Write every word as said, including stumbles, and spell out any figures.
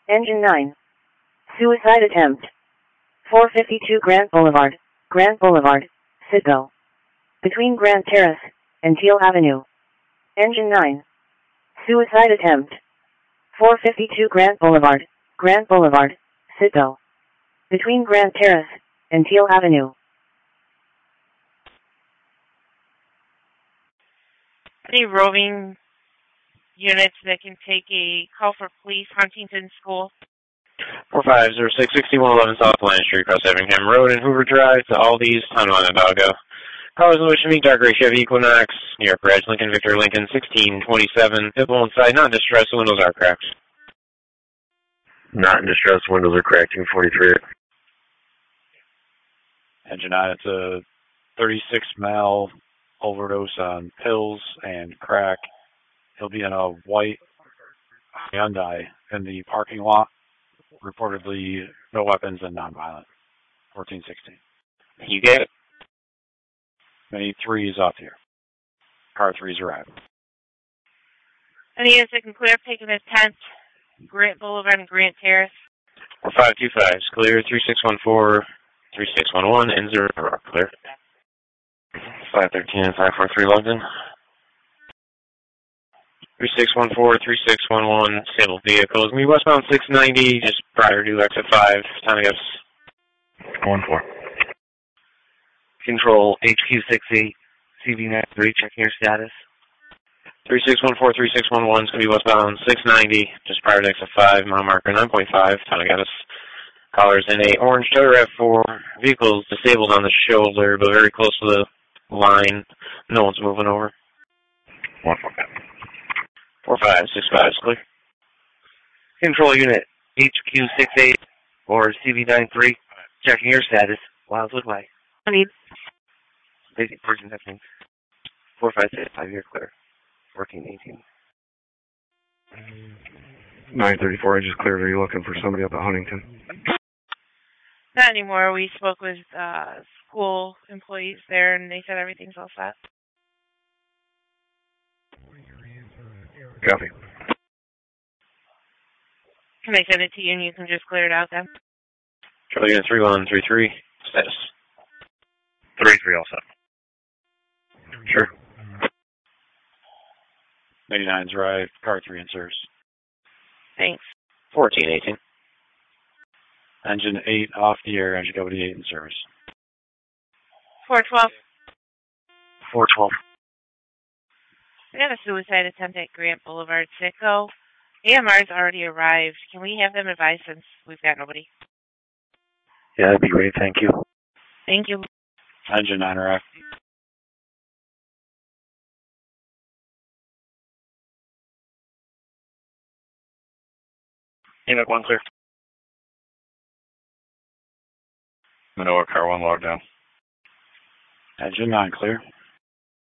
Engine nine. Suicide attempt. four fifty-two Grant Boulevard, Grant Boulevard, Citgo. Between Grant Terrace and Teal Avenue. Engine nine. Suicide attempt. four fifty-two Grant Boulevard, Grant Boulevard, Citgo. Between Grant Terrace and Teal Avenue. Any roving units that can take a call for police, Huntington School? four five zero six, sixty-one eleven South Line Street, across Effingham Road and Hoover Drive to Aldi's, Tonawanda, Balgo. Callers in Wichita, dark gray Chevy Equinox, New York Reg, Lincoln Victor Lincoln, sixteen twenty-seven. People inside, not in distress, the windows are cracked. Not in distress, windows are cracked, two forty-three. Engine nine, it's a thirty-six mile overdose on pills and crack. He'll be in a white Hyundai in the parking lot. Reportedly, no weapons and nonviolent. fourteen sixteen. You get it. Many threes off here. Car threes arrived. Any units that can clear up taking the tenth, Grant Boulevard and Grant Terrace? four five two five, clear, three six one four, three six one one, and zero, clear. five thirteen and five four three logged in. three six one four, three six one one, stable vehicles. We westbound six ninety, just prior to exit five. Time to guess. one four. Control H Q six eight, C V nine three, checking your status. three six one four, three six one one is going to be westbound six ninety, just prior to exit five, mile marker nine point five. Time to guess. Callers in a orange Toyota RAV four, vehicles disabled on the shoulder, but very close to the line. No one's moving over. one four. four five six five is clear. Control unit H Q six eight or C V nine three, checking your status. Wildwood Way. I need. Basic person testing. four five six five, you're clear. fourteen eighteen. nine thirty-four, I just cleared. Are you looking for somebody up at Huntington? Not anymore. We spoke with uh, school employees there, and they said everything's all set. Copy. Can I send it to you, and you can just clear it out then? Charlie Unit three one three three, status. three three all set. Sure. ninety-nine's arrived, car three in service. Thanks. fourteen eighteen. Engine eight off the air, engine W eight in service. four twelve. four twelve. We got a suicide attempt at Grant Boulevard, Citgo. A M R's already arrived. Can we have them advise since we've got nobody? Yeah, that'd be great, thank you. Thank you. Engine nine arrived. Unit one clear. Manoa, car one logged down. Engine nine clear.